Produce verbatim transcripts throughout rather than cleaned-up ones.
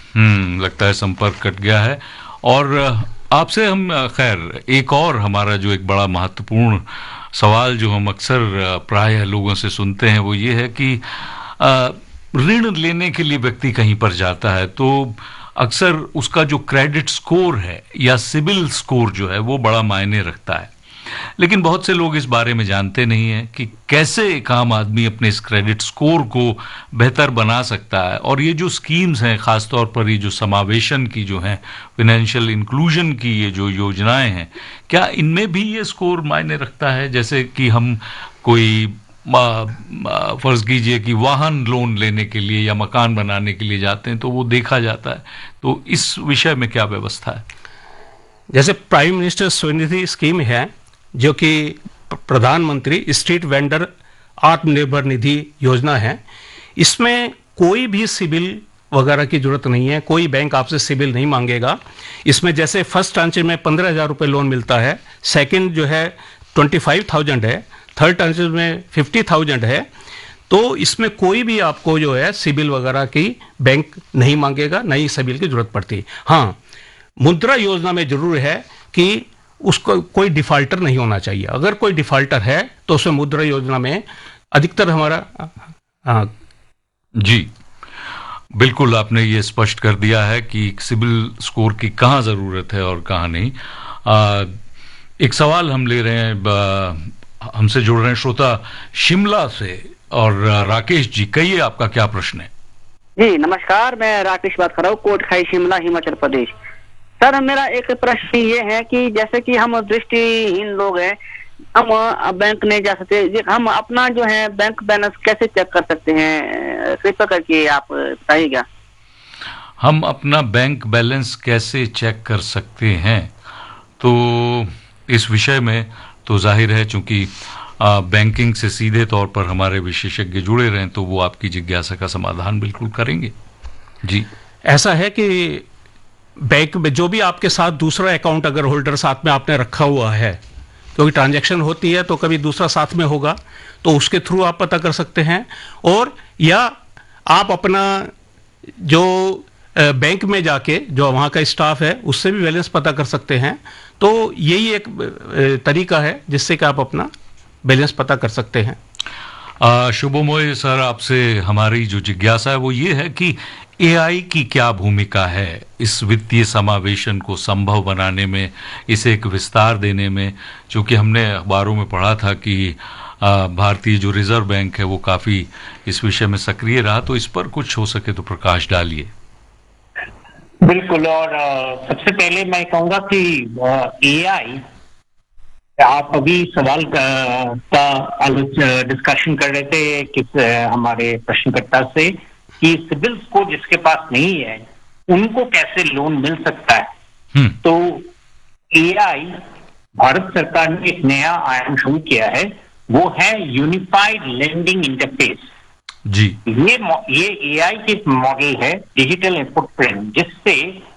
हम्म लगता है संपर्क कट गया है। और आपसे हम खैर एक और हमारा जो एक बड़ा महत्वपूर्ण सवाल जो हम अक्सर प्रायः लोगों से सुनते हैं वो ये है कि ऋण लेने के लिए व्यक्ति कहीं पर जाता है तो अक्सर उसका जो क्रेडिट स्कोर है या सिबिल स्कोर जो है वो बड़ा मायने रखता है। लेकिन बहुत से लोग इस बारे में जानते नहीं हैं कि कैसे एक आम आदमी अपने इस क्रेडिट स्कोर को बेहतर बना सकता है। और ये जो स्कीम्स हैं, खासतौर पर ये जो समावेशन की जो हैं, फाइनेंशियल इंक्लूजन की ये जो योजनाएं हैं, क्या इनमें भी ये स्कोर मायने रखता है? जैसे कि हम कोई फर्ज कीजिए कि वाहन लोन लेने के लिए या मकान बनाने के लिए जाते हैं तो वो देखा जाता है, तो इस विषय में क्या व्यवस्था है? जैसे प्राइम मिनिस्टर स्वनिधि स्कीम है जो कि प्रधानमंत्री स्ट्रीट वेंडर आत्मनिर्भर निधि योजना है, इसमें कोई भी सिबिल वगैरह की जरूरत नहीं है, कोई बैंक आपसे सिबिल नहीं मांगेगा। इसमें जैसे फर्स्ट ट्रांचे में पंद्रह हजार रुपये लोन मिलता है, सेकंड जो है ट्वेंटी फाइव थाउजेंड है, थर्ड ट्रांचे में फिफ्टी थाउजेंड है। तो इसमें कोई भी आपको जो है सिबिल वगैरह की बैंक नहीं मांगेगा, नहीं सिबिल की जरूरत पड़ती। हाँ, मुद्रा योजना में जरूर है कि उसको कोई डिफॉल्टर नहीं होना चाहिए। अगर कोई डिफॉल्टर है तो उसमें मुद्रा योजना में अधिकतर हमारा आ, जी बिल्कुल, आपने ये स्पष्ट कर दिया है कि सिबिल स्कोर की कहाँ जरूरत है और कहाँ नहीं। आ, एक सवाल हम ले रहे हैं, हमसे जुड़ रहे हैं श्रोता शिमला से, और राकेश जी कहिए आपका क्या प्रश्न है? जी नमस्कार, मैं राकेश बात कर रहा हूँ, कोटखाई शिमला हिमाचल प्रदेश। सर मेरा एक प्रश्न ये है कि जैसे कि हम दृष्टिहीन लोग हैं, हम बैंक नहीं जा सकते, हम अपना जो है बैंक बैलेंस कैसे चेक कर सकते हैं? कृपया करके आप बताइएगा। हम अपना बैंक बैलेंस कैसे चेक कर सकते हैं? तो इस विषय में तो जाहिर है चूंकि बैंकिंग से सीधे तौर पर हमारे विशेषज्ञ जुड़े रहें तो वो आपकी जिज्ञासा का समाधान बिल्कुल करेंगे। जी, ऐसा है कि बैंक में जो भी आपके साथ दूसरा अकाउंट अगर होल्डर साथ में आपने रखा हुआ है, क्योंकि ट्रांजैक्शन होती है तो कभी दूसरा साथ में होगा, तो उसके थ्रू आप पता कर सकते हैं। और या आप अपना जो बैंक में जाके जो वहाँ का स्टाफ है उससे भी बैलेंस पता कर सकते हैं। तो यही एक तरीका है जिससे कि आप अपना बैलेंस पता कर सकते हैं। शुभमोय सर, आपसे हमारी जो जिज्ञासा है वो ये है कि एआई की क्या भूमिका है इस वित्तीय समावेशन को संभव बनाने में, इसे एक विस्तार देने में? क्योंकि हमने अखबारों में पढ़ा था कि भारतीय जो रिजर्व बैंक है वो काफी इस विषय में सक्रिय रहा, तो इस पर कुछ हो सके तो प्रकाश डालिए। बिल्कुल, और सबसे पहले मैं कहूंगा कि एआई, आप अभी सवाल का, का आलोचना डिस्कशन कर रहे थे किस हमारे प्रश्नकर्ता से कि सिबिल स्कोर जिसके पास नहीं है उनको कैसे लोन मिल सकता है। तो एआई, भारत सरकार ने एक नया आयाम शुरू किया है, वो है यूनिफाइड लेंडिंग इंटरफेस। जी, ये ये एआई की एक मॉडल है, डिजिटल फुटप्रिंट, जिससे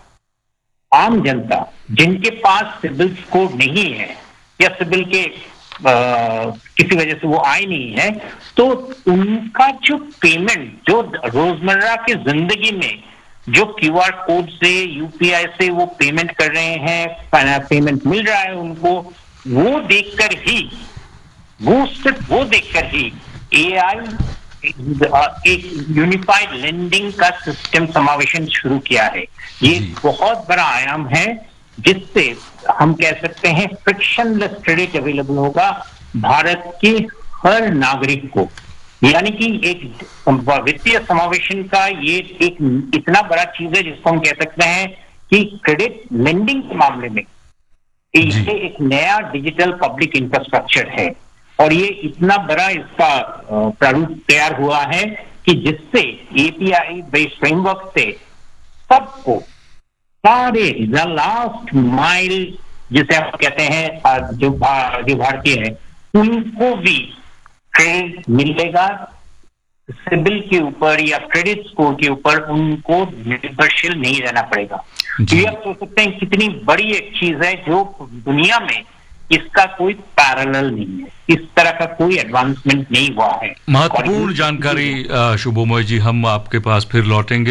आम जनता जिनके पास सिबिल स्कोर नहीं है या सिबिल के आ, किसी वजह से वो आए नहीं है, तो उनका जो पेमेंट, जो रोजमर्रा की जिंदगी में जो क्यूआर कोड से, यूपीआई से वो पेमेंट कर रहे हैं, पेमेंट मिल रहा है उनको, वो देखकर ही, वो सिर्फ वो देखकर ही एआई एक यूनिफाइड लेंडिंग का सिस्टम समावेशन शुरू किया है। ये बहुत बड़ा आयाम है जिससे हम कह सकते हैं फ्रिक्शनलेस क्रेडिट अवेलेबल होगा भारत के हर नागरिक को। यानी कि एक वित्तीय समावेशन का ये एक इतना बड़ा चीज है जिसको हम कह सकते हैं कि क्रेडिट लेंडिंग के मामले में ये एक नया डिजिटल पब्लिक इंफ्रास्ट्रक्चर है, और ये इतना बड़ा इसका प्रारूप तैयार हुआ है कि जिससे एपीआई बेस्ड फ्रेमवर्क से सबको, सारे द लास्ट माइल जिसे हम कहते हैं जो जो भारतीय है, उनको भी क्रेडिट मिलेगा सिबिल के ऊपर या क्रेडिट स्कोर के ऊपर, उनको निर्भरशील नहीं रहना पड़ेगा। ये आप सोच सकते हैं कितनी बड़ी एक चीज है जो दुनिया में इसका कोई पैरेलल नहीं है, इस तरह का कोई एडवांसमेंट नहीं हुआ है। महत्वपूर्ण जानकारी शुभमोय जी, हम आपके पास फिर लौटेंगे।